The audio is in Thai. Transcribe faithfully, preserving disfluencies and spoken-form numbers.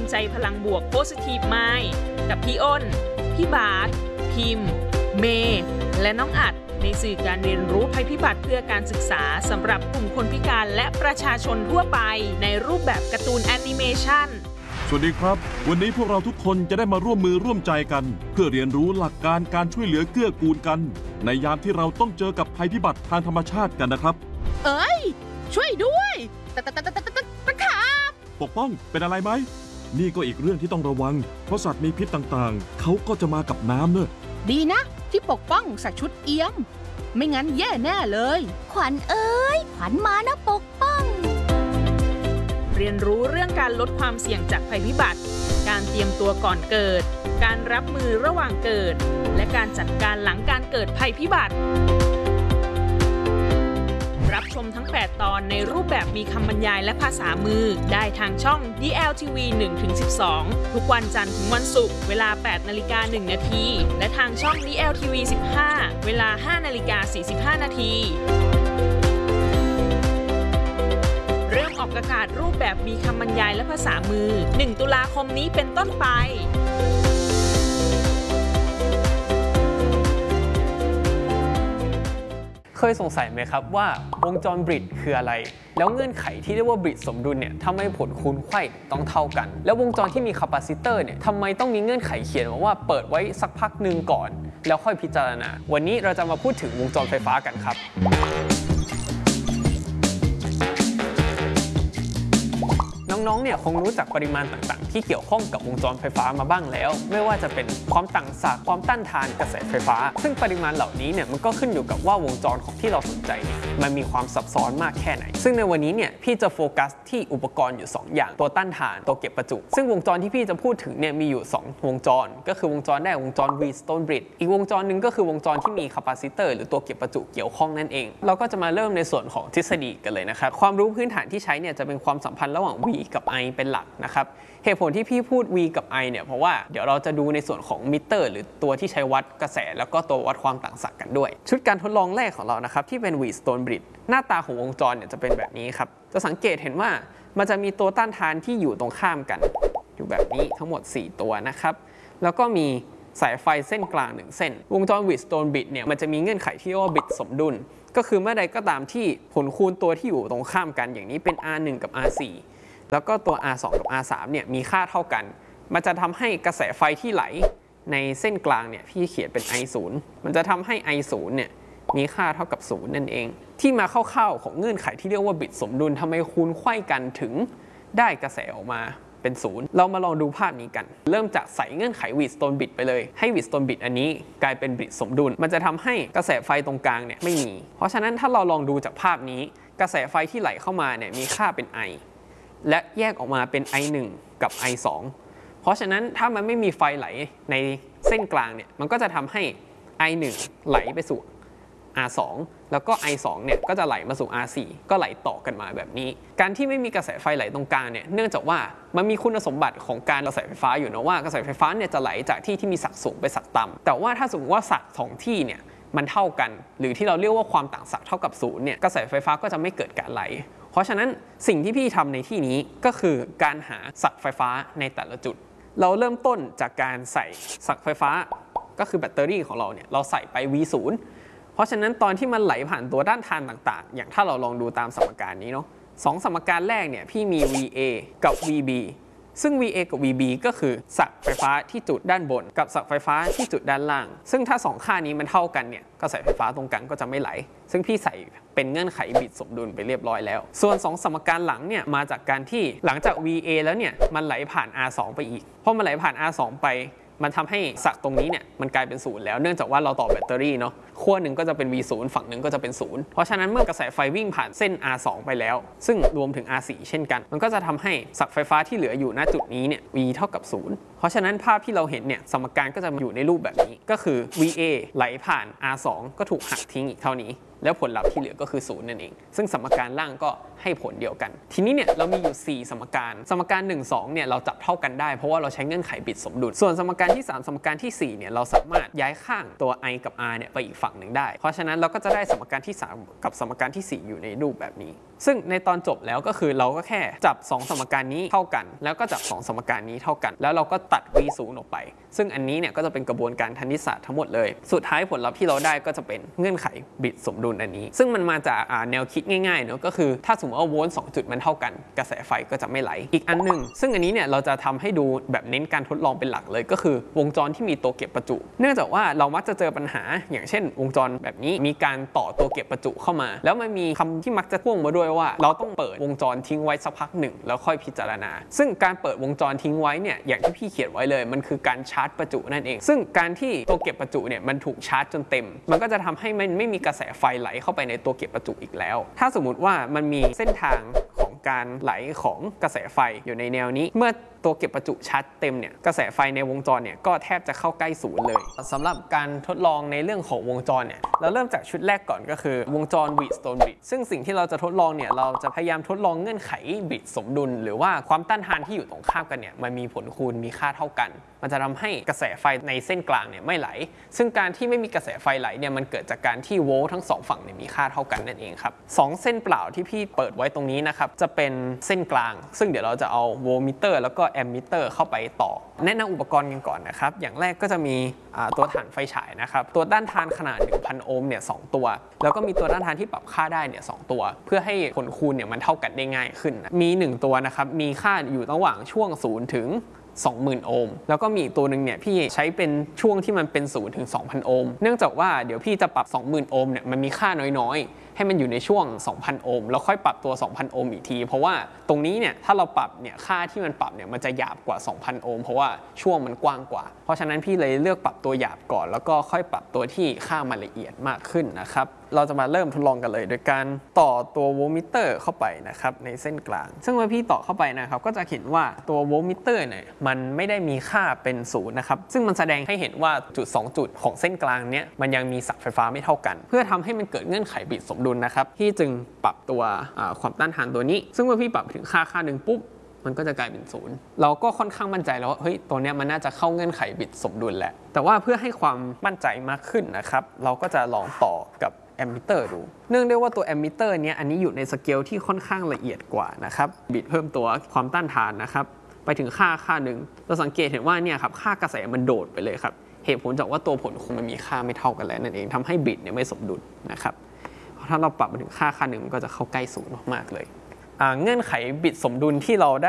ใจพลังบวก Positive Mind กับพี่อ้นพี่บาสพิมพ์เมย์และน้องอัดในสื่อการเรียนรู้ภัยพิบัติเพื่อการศึกษาสำหรับกลุ่มคนพิการและประชาชนทั่วไปในรูปแบบการ์ตูนแอนิเมชันสวัสดีครับวันนี้พวกเราทุกคนจะได้มาร่วมมือร่วมใจกันเพื่อเรียนรู้หลักการการช่วยเหลือเกื้อกูลกันในยามที่เราต้องเจอกับภัยพิบัติทางธรรมชาติกันนะครับเอ้ยช่วยด้วยตะตะตะตะตะตะตะขาบปกป้องเป็นอะไรไหมนี่ก็อีกเรื่องที่ต้องระวังเพราะสัตว์มีพิษต่างๆเขาก็จะมากับน้ำเนอะดีนะที่ปกป้องใส่ชุดเอี้ยมไม่งั้นแย่แน่เลยขวัญเอ้ยขวัญมานะปกป้องเรียนรู้เรื่องการลดความเสี่ยงจากภัยพิบัติการเตรียมตัวก่อนเกิดการรับมือระหว่างเกิดและการจัดการหลังการเกิดภัยพิบัติรับชมทั้งแปดตอนในรูปแบบมีคำบรรยายและภาษามือได้ทางช่อง ดี แอล ที วี หนึ่งถึงสิบสอง ทุกวันจันทร์ถึงวันศุกร์เวลา แปดนาฬิกาหนึ่งนาทีและทางช่อง ดี แอล ที วี สิบห้า เวลา ห้านาฬิกาสี่สิบห้านาทีเริ่มออกอากาศรูปแบบมีคำบรรยายและภาษามือหนึ่งตุลาคมนี้เป็นต้นไปเคยสงสัยไหมครับว่าวงจรบริดคืออะไรแล้วเงื่อนไขที่เรียกว่าบริดสมดุลเนี่ยทำไมผลคูณไขว้ต้องเท่ากันแล้ววงจรที่มีคาปาซิเตอร์เนี่ยทำไมต้องมีเงื่อนไขเขียนว่าเปิดไว้สักพักหนึ่งก่อนแล้วค่อยพิจารณาวันนี้เราจะมาพูดถึงวงจรไฟฟ้ากันครับน้องๆเนี่ยคงรู้จักปริมาณต่างๆที่เกี่ยวข้องกับวงจรไฟฟ้ามาบ้างแล้วไม่ว่าจะเป็นความต่างศักย์ความต้านทานกระแสไฟฟ้าซึ่งปริมาณเหล่านี้เนี่ยมันก็ขึ้นอยู่กับว่าวงจรของที่เราสนใจเนี่ยมันมีความซับซ้อนมากแค่ไหนซึ่งในวันนี้เนี่ยพี่จะโฟกัสที่อุปกรณ์อยู่สองอย่างตัวต้านทานตัวเก็บประจุซึ่งวงจรที่พี่จะพูดถึงเนี่ยมีอยู่สองวงจรก็คือวงจรแรกวงจร Wheatstone bridge อีกวงจรหนึ่งก็คือวงจรที่มีคาปาซิเตอร์หรือตัวเก็บประจุเกี่ยวข้องนั่นเองเราก็จะมาเริ่มในส่วนของทฤษฎีกันเลยนะครับความรู้พื้นฐานที่ใช้เนี่ยจะเป็นความสัมพันธ์ระหว่าง V กับ I เป็นหลักนะครับเหตุผลที่พี่พูด V กับ I เนี่ยเพราะว่าเดี๋ยวเราจะดูในส่วนของมิเตอร์หรือตัวที่ใช้วัดกระแสแล้วก็ตัววัดความต่างศักย์กันด้วยชุดการทดลองแรกของเรานะครับที่เป็น Wheatstone bridge หน้าตาของวงจรเนี่ยจะเป็นแบบนี้ครับจะสังเกตเห็นว่ามันจะมีตัวต้านทานที่อยู่ตรงข้ามกันอยู่แบบนี้ทั้งหมดสี่ตัวนะครับแล้วก็มีสายไฟเส้นกลางหนึ่งเส้นวงจร Wheatstone bridge เนี่ยมันจะมีเงื่อนไขที่เรียกว่าบิดสมดุลก็คือเมื่อใดก็ตามที่ผลคูณตัวที่อยู่ตรงข้ามกันอย่างนี้เป็น อาร์ หนึ่ง กับ อาร์ สี่แล้วก็ตัว อาร์ สอง กับ อาร์ สาม เนี่ยมีค่าเท่ากันมันจะทำให้กระแสไฟที่ไหลในเส้นกลางเนี่ยพี่เขียนเป็น ไอ ศูนย์ มันจะทำให้ ไอ ศูนย์ เนี่ยมีค่าเท่ากับศูนย์นั่นเองที่มาคร่าวๆของเงื่อนไขที่เรียกว่าบิดสมดุลทำไมคูณไขว้กันถึงได้กระแสออกมาเป็นศูนย์เรามาลองดูภาพนี้กันเริ่มจากใส่เงื่อนไข Wheatstone bridge ไปเลยให้ Wheatstone bridge อันนี้กลายเป็นบริดสมดุลมันจะทำให้กระแสไฟตรงกลางเนี่ยไม่มีเพราะฉะนั้นถ้าเราลองดูจากภาพนี้กระแสไฟที่ไหลเข้ามาเนี่ยมีค่าเป็น Iและแยกออกมาเป็น ไอ หนึ่ง กับ ไอ สอง เพราะฉะนั้นถ้ามันไม่มีไฟไหลในเส้นกลางเนี่ยมันก็จะทำให้ ไอ หนึ่ง ไหลไปสู่ อาร์ สอง แล้วก็ ไอ สอง เนี่ยก็จะไหลมาสู่ อาร์ สี่ ก็ไหลต่อกันมาแบบนี้การที่ไม่มีกระแสไฟไหลตรงกลางเนี่ยเนื่องจากว่ามันมีคุณสมบัติของการกระแสไฟฟ้าอยู่นะว่ากระแสไฟฟ้าเนี่ยจะไหลจากที่ที่มีศักย์สูงไปศักย์ต่ำแต่ว่าถ้าสมมติว่าศักย์สองที่เนี่ยมันเท่ากันหรือที่เราเรียกว่าความต่างศักย์เท่ากับศูนย์เนี่ยกระแสไฟฟ้าก็จะไม่เกิดการไหลเพราะฉะนั้นสิ่งที่พี่ทำในที่นี้ก็คือการหาศักย์ไฟฟ้าในแต่ละจุดเราเริ่มต้นจากการใส่ศักย์ไฟฟ้าก็คือแบตเตอรี่ของเราเนี่ยเราใส่ไป วี ศูนย์ เพราะฉะนั้นตอนที่มันไหลผ่านตัวด้านทานต่างๆอย่างถ้าเราลองดูตามสมการนี้เนาะสองสมการแรกเนี่ยพี่มี วี เอ กับ วี บี ซึ่ง วี เอ กับ วี บี ก็คือศักย์ไฟฟ้าที่จุดด้านบนกับศักย์ไฟฟ้าที่จุดด้านล่างซึ่งถ้าสองค่านี้มันเท่ากันเนี่ยกระแสไฟฟ้าตรงกลางก็จะไม่ไหลซึ่งพี่ใส่เป็นเงื่อนไขบิดสมดุลไปเรียบร้อยแล้วส่วนสองสมการหลังเนี่ยมาจากการที่หลังจาก วี เอ แล้วเนี่ยมันไหลผ่าน อาร์ สอง ไปอีกพอมันไหลผ่าน อาร์ สอง ไปมันทำให้ศักย์ตรงนี้เนี่ยมันกลายเป็นศูนย์แล้วเนื่องจากว่าเราต่อแบตเตอรี่เนาะขั้วหนึ่งก็จะเป็น วี ศูนย์ ฝั่งหนึ่งก็จะเป็นศูนย์เพราะฉะนั้นเมื่อกระแสไฟวิ่งผ่านเส้น อาร์ สอง ไปแล้วซึ่งรวมถึง อาร์ สี่ เช่นกันมันก็จะทำให้ศักย์ไฟฟ้าที่เหลืออยู่ณจุดนี้เนี่ย V เท่ากับศูนย์เพราะฉะนั้นภาพที่เราเห็นเนี่ยสมการก็จะอยู่ในรูปแบบนี้ก็คือ วี เอ ไหลผ่าน อาร์ สอง ก็ถูกหักทิ้งอีกเท่านี้แล้วผลลัพธ์ที่เหลือก็คือศูนย์นั่นเองซึ่งสมการล่างก็ให้ผลเดียวกันทีนี้เนี่ยเรามีอยู่สี่สมการสมการหนึ่ง สองเนี่ยเราจับเท่ากันได้เพราะว่าเราใช้เงื่อนไขบิดสมดุลส่วนสมการที่สามสมการที่สี่เนี่ยเราสามารถย้ายข้างตัว I กับ R เนี่ยไปอีกฝั่งหนึ่งได้เพราะฉะนั้นเราก็จะได้สมการที่สามกับสมการที่สี่อยู่ในรูปแบบนี้ซึ่งในตอนจบแล้วก็คือเราก็แค่จับสองสมการนี้เท่ากันแล้วก็จับสองสมการนี้เท่ากันแล้วเราก็ตัด v ศูนย์ออกไปซึ่งอันนี้เนี่ยก็จะเป็นกระบวนการคณิตศาสตร์ทั้งหมดเลยสุดท้ายผลลัพธ์ที่เราได้ก็จะเป็นเงื่อนไขบิดสมดุลอันนี้ซึ่งมันมาจากแนวคิดง่ายๆเนอะก็คือถ้าสมมติว่าโวลต์สองจุดมันเท่ากันกระแสไฟก็จะไม่ไหลอีกอันหนึ่งซึ่งอันนี้เนี่ยเราจะทำให้ดูแบบเน้นการทดลองเป็นหลักเลยก็คือวงจรที่มีตัวเก็บประจุเนื่องจากว่าเรามักจะเจอปัญหาอย่างเช่นวงจรแบบนี้มีการต่อตัวเก็บประจุเข้ามาแล้วมันมีคำที่มักจะพ่วงมาด้วยว่าเราต้องเปิดวงจรทิ้งไว้สักพักหนึ่งแล้วค่อยพิจารณาซึ่งการเปิดวงจรทิ้งไว้เนี่ยอย่างที่พี่เขียนไว้เลยมันคือการชาร์จประจุนั่นเองซึ่งการที่ตัวเก็บประจุเนี่ยมันถูกชาร์จจนเต็มมันก็จะทำให้มันไม่มีกระแสไฟไหลเข้าไปในตัวเก็บประจุอีกแล้วถ้าสมมุติว่ามันมีเส้นทางของการไหลของกระแสไฟอยู่ในแนวนี้เมื่อตัวเก็บประจุชาร์จเต็มเนี่ยกระแสไฟในวงจรเนี่ยก็แทบจะเข้าใกล้ศูนย์เลยสำหรับการทดลองในเรื่องของวงจรเนี่ยเราเริ่มจากชุดแรกก่อนก็คือวงจร Wheatstone bridge ซึ่งสิ่งที่เราจะทดลองเนี่ยเราจะพยายามทดลองเงื่อนไขบิดสมดุลหรือว่าความต้านทานที่อยู่ตรงข้ามกันเนี่ยมันมีผลคูณมีค่าเท่ากันมันจะทำให้กระแสไฟในเส้นกลางเนี่ยไม่ไหลซึ่งการที่ไม่มีกระแสไฟไหลเนี่ยมันเกิดจากการที่โวลต์ทั้งสองฝั่งเนี่ยมีค่าเท่ากันนั่นเองครับสองเส้นเปล่าที่พี่เปิดไว้ตรงนี้นะครับจะเป็นเส้นกลางซึ่งเดี๋ยวเราจะเอาโวลต์มิเตอร์แล้วก็แอมมิเตอร์เข้าไปต่อแนะนำอุปกรณ์กันก่อนนะครับอย่างแรกก็จะมีตัวถ่านไฟฉายนะครับตัวต้านทานขนาด หนึ่งพัน โอห์มเนี่ยสองตัวแล้วก็มีตัวต้านทานที่ปรับค่าได้เนี่ยสองตัวเพื่อให้ผลคูณเนี่ยมันเท่ากันได้ง่ายขึ้นมี หนึ่ง ตัวนะครับมีค่าอยู่ระหว่างช่วงศูนย์ถึงสองหมื่น โอห์มแล้วก็มีอีกตัวหนึ่งเนี่ยพี่ใช้เป็นช่วงที่มันเป็นศูนย์ถึง สองพัน โอห์มเนื่องจากว่าเดี๋ยวพี่จะปรับ สองหมื่น โอห์มเนี่ยมันมีค่าน้อยๆให้มันอยู่ในช่วง สองพัน โอห์มแล้วค่อยปรับตัว สองพัน โอห์มอีกทีเพราะว่าตรงนี้เนี่ยถ้าเราปรับเนี่ยค่าที่มันปรับเนี่ยมันจะหยาบกว่า สองพัน โอห์มเพราะว่าช่วงมันกว้างกว่าเพราะฉะนั้นพี่เลยเลือกปรับตัวหยาบก่อนแล้วก็ค่อยปรับตัวที่ค่ามันละเอียดมากขึ้นนะครับเราจะมาเริ่มทดลองกันเลยโดยการต่อตัวโวลต์มิเตอร์เข้าไปนะครับในเส้นกลางซึ่งเมื่อพี่ต่อเข้าไปนะครับก็จะเห็นว่าตัวโวลต์มิเตอร์เนี่ยมันไม่ได้มีค่าเป็นศูนย์นะครับซึ่งมันแสดงให้เห็นว่าจุดสองจุดของเส้นกลางเนี้ยมันยังมีศักย์ไฟฟ้าไม่เท่ากันเพื่อทำให้มันเกิดเงื่อนไขบิดสมดุลนะครับพี่จึงปรับตัวความต้านทานตัวนี้ซึ่งเมื่อพี่ปรับถึงค่าค่าหนึ่งปุ๊บมันก็จะกลายเป็นศูนย์เราก็ค่อนข้างมั่นใจแล้วว่าเฮ้ยตัวเนี้ยมันน่าจะเข้าเงื่อนไขบิดสมดุลแหละแต่ว่าเพื่อให้ความมั่นใจมากขึ้นนะครับเราก็จะลองต่อกับแอมมิเตอร์ดูเนื่องด้วยว่าตัวแอมมิเตอร์เนี้ยอันนี้อยู่ในสเกลที่ค่อนข้างละเอียดกว่านะครับบิดเพิ่มตัวความต้านทานนะครับไปถึงค่าค่าหนึ่งเราสังเกตเห็นว่าเนี่ยครับค่ากระแสมันโดดไปเลยครับเหตุผลจากว่าตัวผลคงมันมีค่าไม่เท่ากันแล้วนั่นเองทำให้บิดเนี่ยไม่สมดุลนะครับถ้าเราปรับมาถึงค่าค่าหนึ่งมันก็จะเข้าใกล้ศูนย์มากๆเลยเงื่อนไขบิดสมดุลที่เราได้